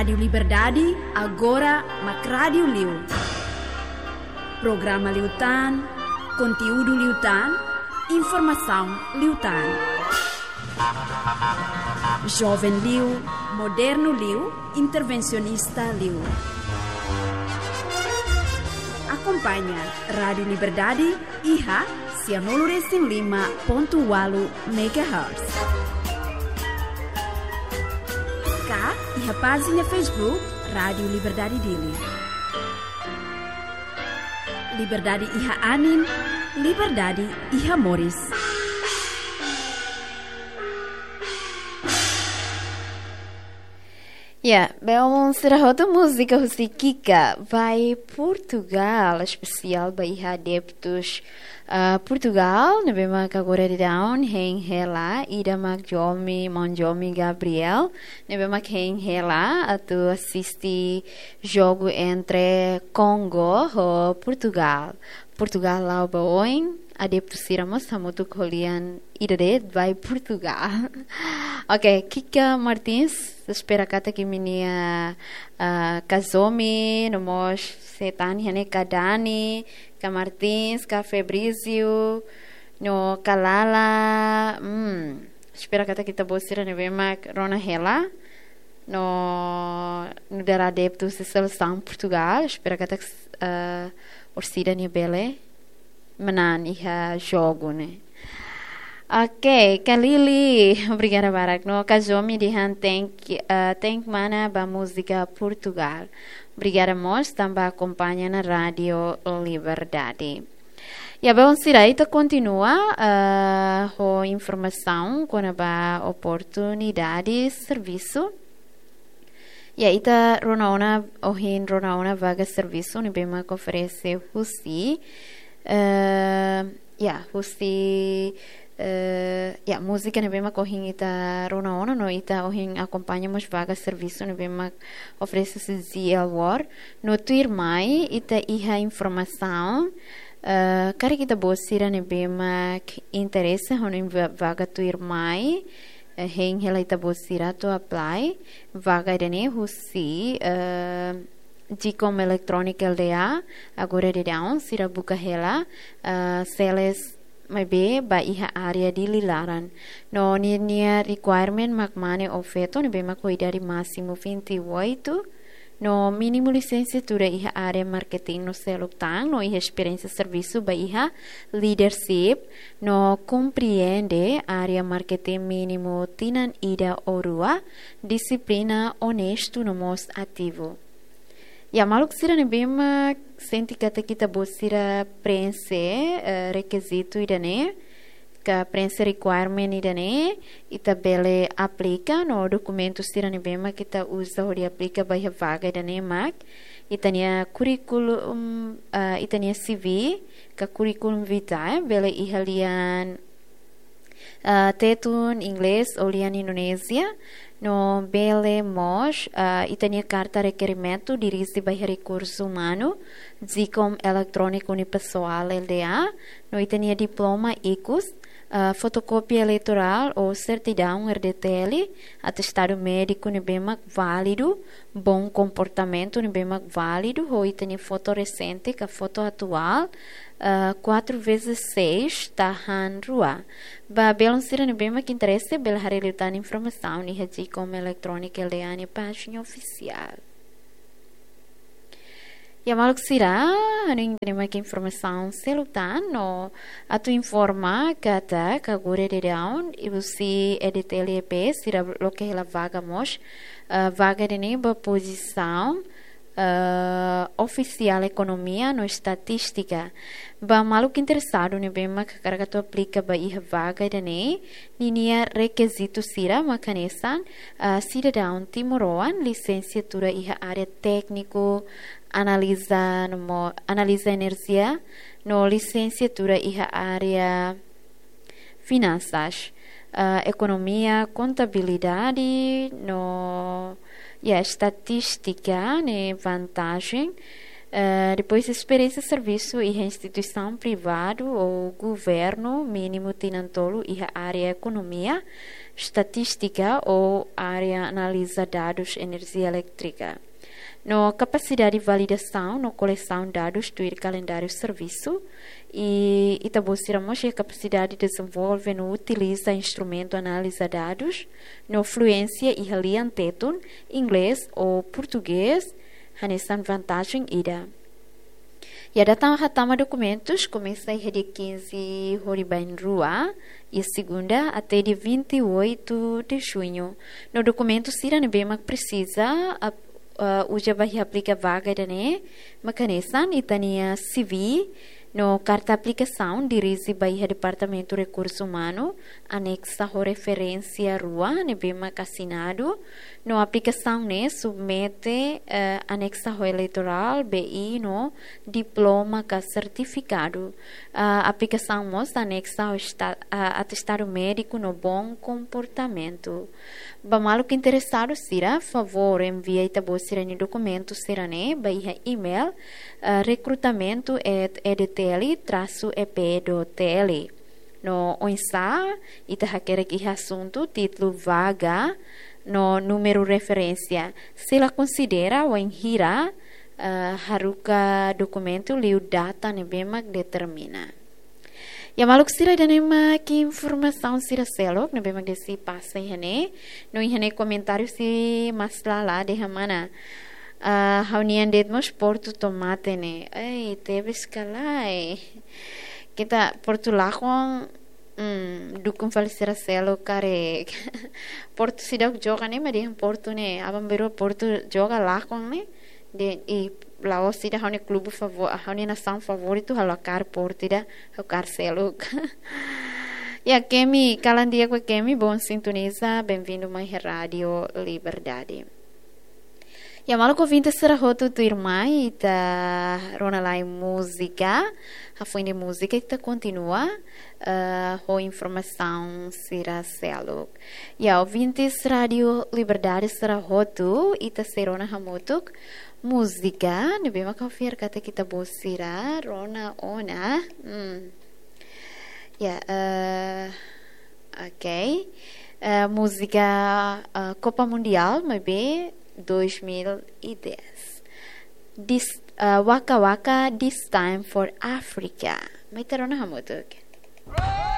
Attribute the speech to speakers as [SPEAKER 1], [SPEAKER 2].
[SPEAKER 1] Rádio Liberdade, agora Mac Rádio Liu. Programa Liutan, conteúdo Liutan, informação Liutan. Jovem Liu, moderno Liu, intervencionista Liu. Acompanha Rádio Liberdade, IHA, Cianolo Racing 5.8 MHz. Cá, IHA página Facebook, Rádio Liberdade Dili. Liberdade IHA Anin, Liberdade IHA Moris.
[SPEAKER 2] Vamos outra música Kika vai Portugal, especial para adeptos Portugal, nebema agora de down, heng hela, ida magjomi, monjomi Gabriel, nebema heng hela, atu assisti jogo entre Congo e Portugal. Portugal lá baoin, adeptos siramos, hamutu kolian idade vai Portugal. Ok, Kika Martins, espera kata que minia Kazomi, nomos setan hane Kadani, Ka Martins, Ka Fabrizio, no Kalala, espera kata kita bosira nevema Rona Hela, no dar adeptos de seleção Portugal, espera kata orsida ni bele, menan iha jogo ne. Ok, Kalili, obrigada Barak. No Kazomi dihan tank mana ba música Portugal. Obrigada mos também acompanha na Rádio Liberdade. E a Belciraita continua com informação com a oportunidade de serviço. E aí tá Ronaona vaga serviço ni bema que oferece Husi. Música ne bema corrin ita Ronaona no ita ohin acompanhamos vaga serviço ne bema oferece ZL War no tuir mai ita iha informação cara kita bosira ne bema interesse hono vaga tuir mai hen hela ita bosira to apply vaga dene husi Dicom eletrônica LDA agora de down sira buka hela seles mai be ba iha area di lilaran no nia requirement makmane oferta ne be makoidari máximo 28 no mínimo licenciatura iha area marketing no selutang no iha experiência serviço ba iha leadership no compreende area marketing mínimo tinan ida orua disciplina honesto no most ativo. Maluk sira ne bema senti kata kita bosira prense requisito idane ka prense requirement idane ita bele aplica no documento sira ne bema kita usa hori aplica by vaga idane mak itania curriculum itania CV ka curriculum vitae bele ihalian tetun inglês olian Indonésia no bele mos itania carta requerimento dirige by recurso humano Zicom eletrônico unipessoal LDA no itania diploma ICUS fotocópia eleitoral ou certidão RDTL atestado médico nebema válido bom comportamento nebema válido ou itania foto recente com foto atual 4x6 tahan rua. Ba belon sira nebema que interessa bel harilitan informação ni haji como eletrônica LDA ni página oficial. Maluk sira haning terima que informação selutan no atu informa kata kagure de down ibu si EDTLP sira loke hela vaga mos vaga de neba posição oficial economia no estatística ba maluk interessado ne bema que carga tu aplica ba iha vaga de ne ninia requisito sira makanesan cidadão timoroan licenciatura iha área técnico analisa energia no licenciatura iha área finanças economia contabilidade no estatística ne vantagem Depois, experiência de serviço e instituição privada ou governo mínimo tinantolo e a área economia, estatística ou área analisa dados energia elétrica. No capacidade de validação, no coleção de dados do calendário de serviço e tabociramos a capacidade de desenvolver no utiliza instrumento análise de dados, no fluência e aliantetun, inglês ou português, hanesan vantagem ida. E a data hatama documentos começa a dia 15 de rua e a segunda até dia 28 de junho. No documento sira nebema precisa uja vai aplicar vaga dane macanesan itania CV no carta aplicação dirige vai departamento recurso humano anexa a referência rua nebema assinado no aplicação ne submete anexa ao eleitoral BI no diploma ka certificado aplicação mostra anexa ao atestado médico no bom comportamento. Bamalo que interessado sira favor envia itabosira ni documento sirane by email recrutamento@edtl-ep.tl. No onsa ita hakere ki assunto título vaga no número referência. Se ela considera o enhira haruka documento liu data nebemak determina. Ya maluk sira danema que informação sira selok nebemak desi passa ihane no ihane comentário si maslala de hamana haunian detmos portu tomate ne ei teve escalai kita portu lakon dukung falisira selo kare portu sidak joga ne mari portu ne abang beru portu joga lakon ne de e Laos tidak hanya klubu hanya nação favorito halakar portida halakar selo. Ya Kemi kalandia com Kemi bom sintoniza bem-vindo mais rádio Liberdade. Ya malu convite será roto tu irmã e ta ronalai música a fim de música que continua a informação será selo. Ya ouvintes rádio Liberdade será roto e ta serona hamotuk música, nebema confir kata kita bosira rona ona. Ok. Música Copa Mundial, maybe 2010. Waka Waka, this time for Africa. May tarona hamutuk.